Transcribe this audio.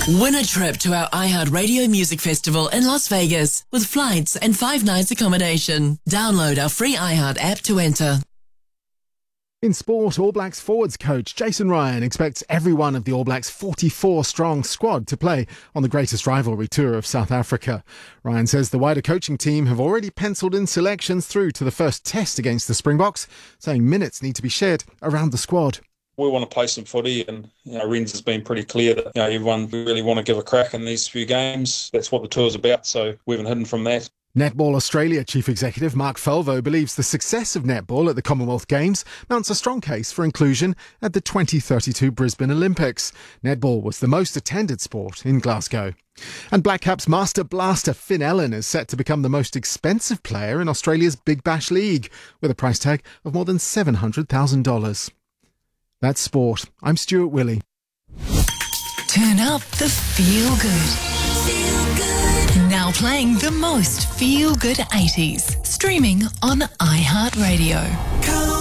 Win a trip to our iHeartRadio Music Festival in Las Vegas with flights and 5 nights accommodation. Download our free iHeart app to enter. In sport, All Blacks forwards coach Jason Ryan expects every one of the All Blacks' 44-strong squad to play on the greatest rivalry tour of South Africa. Ryan says the wider coaching team have already penciled in selections through to the first test against the Springboks, saying minutes need to be shared around the squad. We want to play some footy, and Renz has been pretty clear that everyone really want to give a crack in these few games. That's what the tour's about, so we haven't hidden from that. Netball Australia Chief Executive Mark Felvo believes the success of netball at the Commonwealth Games mounts a strong case for inclusion at the 2032 Brisbane Olympics. Netball was the most attended sport in Glasgow. And Black Caps master blaster Finn Ellen is set to become the most expensive player in Australia's Big Bash League, with a price tag of more than $700,000. That's sport. I'm Stuart Willey. Turn up the feel good. Now playing the most feel good 80s. Streaming on iHeartRadio.